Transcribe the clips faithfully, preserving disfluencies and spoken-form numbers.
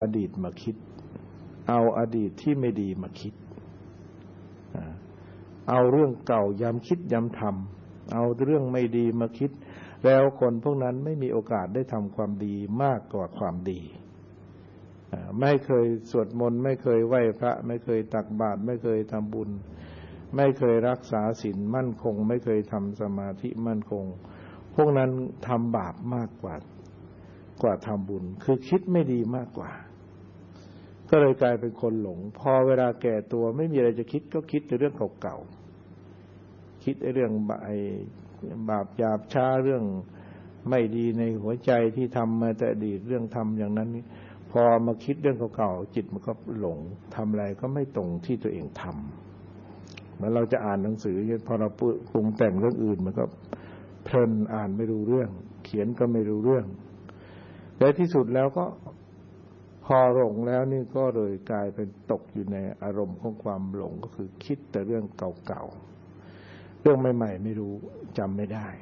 อดีตมาคิดเอาอดีตที่ไม่ดีมาคิดเอาเรื่องเก่าย้ำคิดย้ำทำเอาเรื่องไม่ดีมาคิดแล้วคนพวกนั้นไม่มีโอกาสได้ทำความดีมากกว่าความดีไม่เคยสวดมนต์ไม่เคยไหว้พระไม่เคยตักบาตรไม่เคยทำบุญไม่เคยรักษาศีลมั่นคงไม่เคยทำสมาธิมั่นคงพวกนั้นทำบาปมากกว่ากว่าทำบุญคือคิดไม่ดีมากกว่าก็เลยกลายเป็นคนหลงพอเวลาแก่ตัวไม่มีอะไรจะคิดก็คิดแต่เรื่องเก่าๆคิดไอ้เรื่องบาปหยาบช้าเรื่องไม่ดีในหัวใจที่ทำมาแต่อดีตเรื่องทำอย่างนั้นพอมาคิดเรื่องเก่าๆจิตมันก็หลงทำอะไรก็ไม่ตรงที่ตัวเองทำเหมือนเราจะอ่านหนังสือพอเราปรุงแต่งเรื่องอื่นมันก็เพลินอ่านไม่รู้เรื่องเขียนก็ไม่รู้เรื่องและที่สุดแล้วก็พอหลงแล้วนี่ก็เลยกลายเป็นตกอยู่ในอารมณ์ของความหลงก็คือคิดแต่เรื่องเก่าๆเรื่องใหม่ๆไม่รู้จำไม่ได้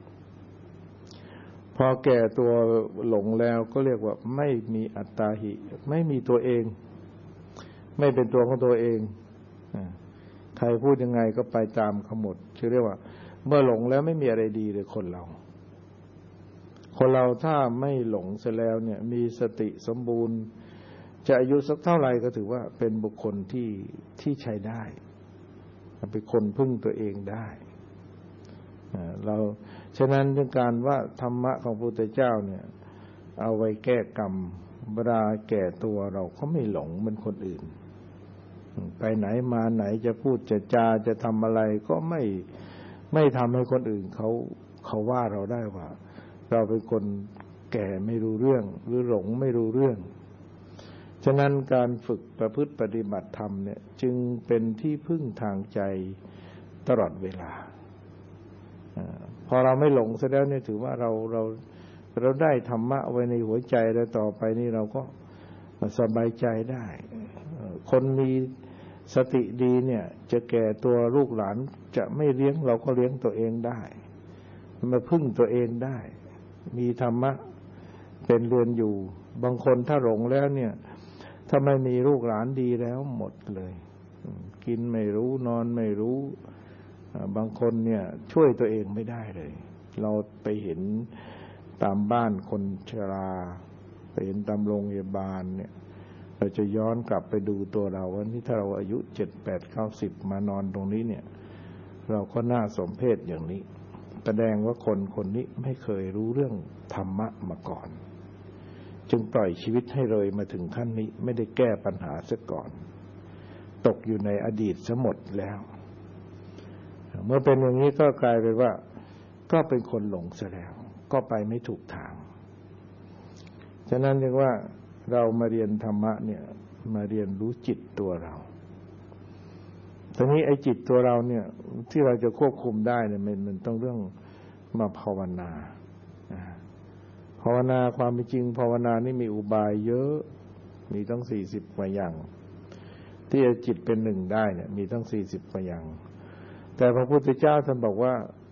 พอแก่ตัวหลงแล้วก็เรียกว่าไม่มีอัตตาหิไม่มีตัวเองไม่เป็นตัวของตัวเองใครพูดยังไงก็ไปตามเขาหมดชื่อเรียกว่าเมื่อหลงแล้วไม่มีอะไรดีเลยคนเราคนเราถ้าไม่หลงเสียแล้วเนี่ยมีสติสมบูรณ์จะอายุสักเท่าไหร่ก็ถือว่าเป็นบุคคลที่ที่ใช้ได้เป็นคนพึ่งตัวเองได้เราฉะนั้นเรื่องการว่าธรรมะของพระพุทธเจ้าเนี่ยเอาไว้แก้กรรมเวลาแก่ตัวเราก็ไม่หลงเหมือนคนอื่นไปไหนมาไหนจะพูดจะจาจะทำอะไรก็ไม่ไม่ทำให้คนอื่นเขาเขาว่าเราได้ว่าเราเป็นคนแก่ไม่รู้เรื่องหรือหลงไม่รู้เรื่องฉะนั้นการฝึกประพฤติปฏิบัติธรรมเนี่ยจึงเป็นที่พึ่งทางใจตลอดเวลาพอเราไม่หลงซะแล้วเนี่ยถือว่าเราเราเราได้ธรรมะไว้ในหัวใจแล้วต่อไปนี่เราก็สบายใจได้คนมีสติดีเนี่ยจะแก่ตัวลูกหลานจะไม่เลี้ยงเราก็เลี้ยงตัวเองได้มาพึ่งตัวเองได้มีธรรมะเป็นเรือนอยู่บางคนถ้าหลงแล้วเนี่ยถ้าไม่มีลูกหลานดีแล้วหมดเลยกินไม่รู้นอนไม่รู้บางคนเนี่ยช่วยตัวเองไม่ได้เลยเราไปเห็นตามบ้านคนชราไปเห็นตามโรงพยาบาลเนี่ยเราจะย้อนกลับไปดูตัวเราว่านี่ถ้าเราอายุเจ็ดแปดเก้าสิบมานอนตรงนี้เนี่ยเราก็น่าสมเพชอย่างนี้แสดงว่าคนคนนี้ไม่เคยรู้เรื่องธรรมะมาก่อนจึงปล่อยชีวิตให้เลยมาถึงขั้นนี้ไม่ได้แก้ปัญหาซะก่อนตกอยู่ในอดีตซะหมดแล้วเมื่อเป็นอย่างนี้ก็กลายเป็นว่าก็เป็นคนหลงซะแล้วก็ไปไม่ถูกทางฉะนั้นเรียกว่าเรามาเรียนธรรมะเนี่ยมาเรียนรู้จิตตัวเราทีนี้ไอ้จิตตัวเราเนี่ยที่เราจะควบคุมได้เนี่ยมันมันต้องเรื่องมาภาวนาภาวนาความเป็นจริงภาวนานี่มีอุบายเยอะมีตั้งสี่สิบกว่าอย่างที่จะจิตเป็นหนึ่งได้เนี่ยมีตั้งสี่สิบกว่าอย่างแต่พระพุทธเจ้าท่านบอกว่า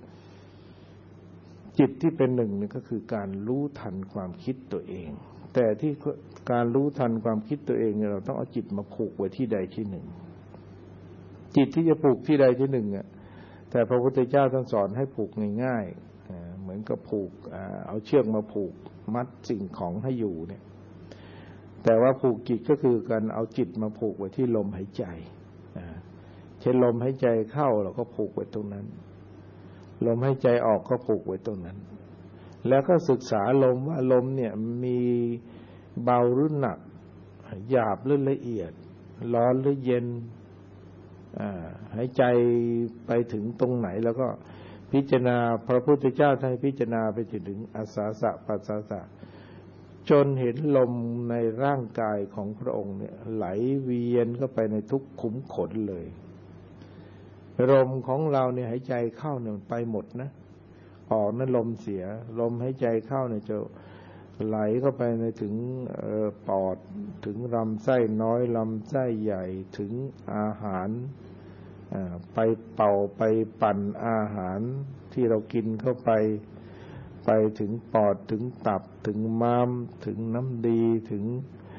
จิตที่เป็นหนึ่งนี่ก็คือการรู้ทันความคิดตัวเองแต่ที่การรู้ทันความคิดตัวเองเนี่ยเราต้องเอาจิตมาผูกไว้ที่ใดที่หนึ่งจิตที่จะผูกที่ใดที่หนึ่งอ่ะแต่พระพุทธเจ้าท่านสอนให้ผูกง่ายๆเหมือนกับผูกเอาเชือกมาผูกมัดสิ่งของให้อยู่เนี่ยแต่ว่าผูกจิตก็คือการเอาจิตมาผูกไว้ที่ลมหายใจเช่นลมหายใจเข้าเราก็ผูกไว้ตรงนั้นลมหายใจออกก็ผูกไว้ตรงนั้นแล้วก็ศึกษาลมว่าลมเนี่ยมีเบาหรือหนักหยาบหรือละเอียดร้อนหรือเย็นหายใจไปถึงตรงไหนแล้วก็พิจารณาพระพุทธเจ้าท่านให้พิจารณาไปจนถึงอาสาสะปัสสาสะจนเห็นลมในร่างกายของพระองค์เนี่ยไหลเวียนเข้าไปในทุกขุมขนเลยลมของเราเนี่ยหายใจเข้าเนี่ยไปหมดนะออกนั้นลมเสียลมหายใจเข้าเนี่ยจะไหลเข้าไปในถึงปอดถึงลำไส้น้อยลำไส้ใหญ่ถึงอาหารไปเป่าไปปั่นอาหารที่เรากินเข้าไปไปถึงปอดถึงตับถึงม้ามถึงน้ำดีถึง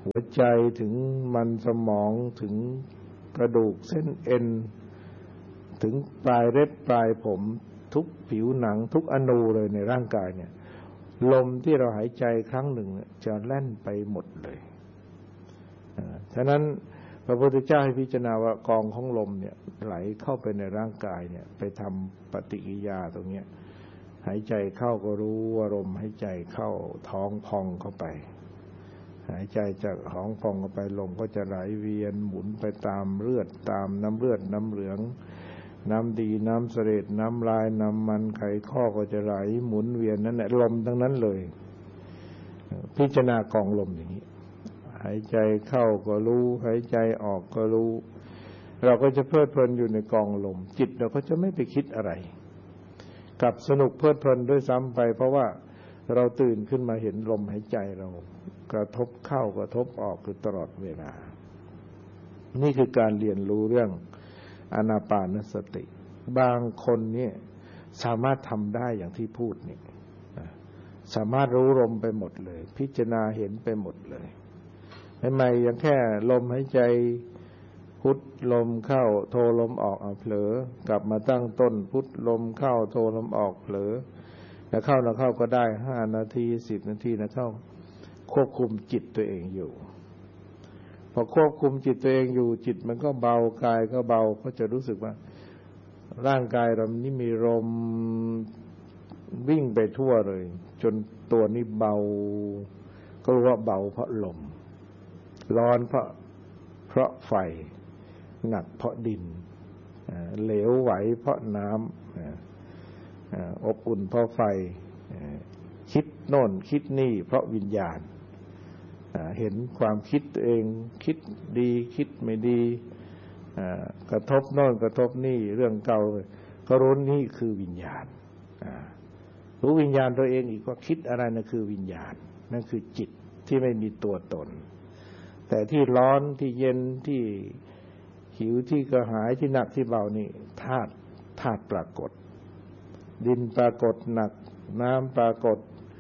หัวใจถึงมันสมองถึงกระดูกเส้นเอ็นถึงปลายเล็บปลายผมทุกผิวหนังทุกอนูเลยในร่างกายเนี่ยลมที่เราหายใจครั้งหนึ่งจะแล่นไปหมดเลยฉะนั้นพระพุทธเจ้าให้พิจารณาว่ากองของลมเนี่ยไหลเข้าไปในร่างกายเนี่ยไปทำปฏิกิริยาตรงเนี้ยหายใจเข้าก็รู้ว่าลมหายใจเข้าท้องพองเข้าไปหายใจจากท้องพองเข้าไปลมก็จะไหลเวียนหมุนไปตามเลือดตามน้ำเลือดน้ำเหลืองน้ำดีน้ำเสลดน้ำลายน้ำมันไขข้อก็จะไหลหมุนเวียนนั่นแหละลมทั้งนั้นเลยพิจารณากองลมอย่างนี้หายใจเข้าก็รู้หายใจออกก็รู้เราก็จะเพลิดเพลินอยู่ในกองลมจิตเราก็จะไม่ไปคิดอะไรกลับสนุกเพลิดเพลินด้วยซ้ำไปเพราะว่าเราตื่นขึ้นมาเห็นลมหายใจเรากระทบเข้ากระทบออกคือตลอดเวลานี่คือการเรียนรู้เรื่องอานาปานสติบางคนเนี่ยสามารถทำได้อย่างที่พูดนี่สามารถรู้ลมไปหมดเลยพิจารณาเห็นไปหมดเลยใหม่ๆยังแค่ลมหายใจพุทลมเข้าโทลมออกเอาเผลอกลับมาตั้งต้นพุทลมเข้าโทลมออกเผลอแล้วเข้าแล้วเข้าก็ได้ห้านาทีสิบนาทีนะเข้าควบคุมจิตตัวเองอยู่พอควบคุมจิตตัวเองอยู่จิตมันก็เบากายก็เบาก็จะรู้สึกว่าร่างกายเรานี่มีลมวิ่งไปทั่วเลยจนตัวนี้เบาก็รู้ว่าเบาเพราะลมร้อนเพราะเพราะไฟหนักเพราะดินเหลวไหวเพราะน้ำอบอุ่นเพราะไฟคิดโน่นคิดนี่เพราะวิญญาณเห็นความคิดตัวเองคิดดีคิดไม่ดีกระทบโน่นกระทบนี่เรื่องเก่าก็รู้นี่คือวิญญาณรู้วิญญาณตัวเองอีกว่าคิดอะไรนั่นคือวิญญาณนั่นคือจิตที่ไม่มีตัวตนแต่ที่ร้อนที่เย็นที่หิวที่กระหายที่หนักที่เบานี่ธาตุธาตุปรากฏดินปรากฏหนักน้ำปรากฏ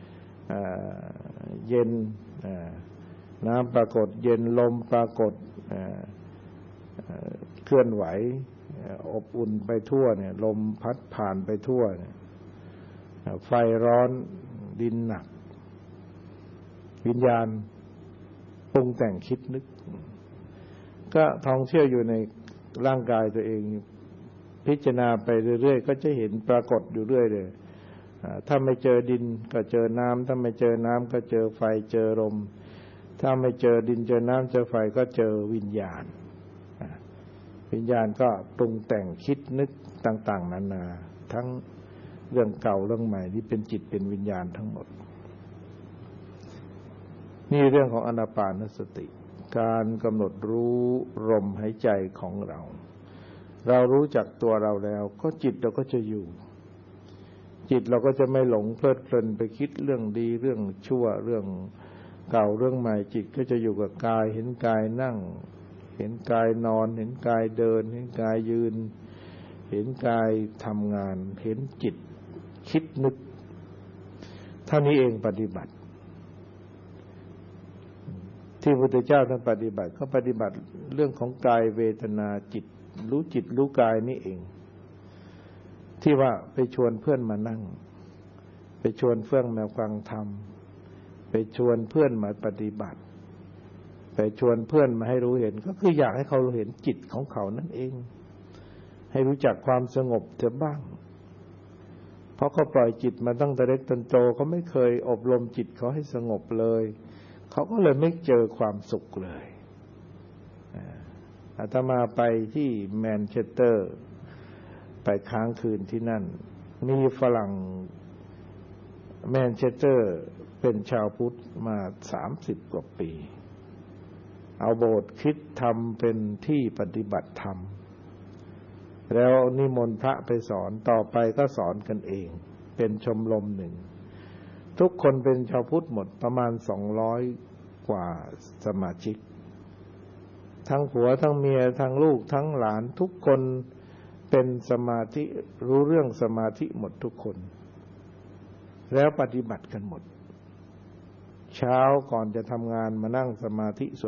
เย็นน้ำปรากฏเย็นลมปรากฏเคลื่อนไหวอบอุ่นไปทั่วเนี่ยลมพัดผ่านไปทั่วเนี่ยไฟร้อนดินหนักวิญญาณปรุงแต่งคิดนึกก็ท่องเที่ยวอยู่ในร่างกายตัวเองพิจารณาไปเรื่อยๆก็จะเห็นปรากฏอยู่เรื่อยเลยถ้าไม่เจอดินก็เจอน้ำถ้าไม่เจอน้ำก็เจอไฟเจอลมถ้าไม่เจอดินเจอน้ำเจอไฟก็เจอวิญญาณวิญญาณก็ปรุงแต่งคิดนึกต่างๆนานาทั้งเรื่องเก่าเรื่องใหม่ที่เป็นจิตเป็นวิญญาณทั้งหมดนี่เรื่องของอานาปานสติการกำหนดรู้ลมหายใจของเราเรารู้จักตัวเราแล้วก็จิตเราก็จะอยู่จิตเราก็จะไม่หลงเพลิดเพลินไปคิดเรื่องดีเรื่องชั่วเรื่องเก่าเรื่องใหม่จิตก็จะอยู่กับกายเห็นกายนั่งเห็นกายนอนเห็นกายเดินเห็นกายยืนเห็นกายทำงานเห็นจิตคิดนึกเท่านี้เองปฏิบัติที่พระพุทธเจ้าท่านปฏิบัติเขาปฏิบัติเรื่องของกายเวทนาจิตรู้จิตรู้กายนี่เองที่ว่าไปชวนเพื่อนมานั่งไปชวนเพื่อนมาฟังธรรมไปชวนเพื่อนมาปฏิบัติไปชวนเพื่อนมาให้รู้เห็นก็คืออยากให้เขาเห็นจิตของเขานั่นเองให้รู้จักความสงบเถอะบ้างเพราะเขาปล่อยจิตมาตั้งแต่เล็กจนโตเขาไม่เคยอบรมจิตเขาให้สงบเลยเขาก็เลยไม่เจอความสุขเลยอาตมาไปที่แมนเชสเตอร์ไปค้างคืนที่นั่นมีฝรั่งแมนเชสเตอร์เป็นชาวพุทธมาสามสิบกว่าปีเอาโบสถ์คริสต์ทำเป็นที่ปฏิบัติธรรมแล้วนิมนต์พระไปสอนต่อไปก็สอนกันเองเป็นชมรมหนึ่งทุกคนเป็นชาวพุทธหมดประมาณสองร้อยกว่าสมาชิกทั้งผัวทั้งเมียทั้งลูกทั้งหลานทุกคนเป็นสมาธิรู้เรื่องสมาธิหมดทุกคนแล้วปฏิบัติกันหมดเช้าก่อนจะทำงานมานั่งสมาธิ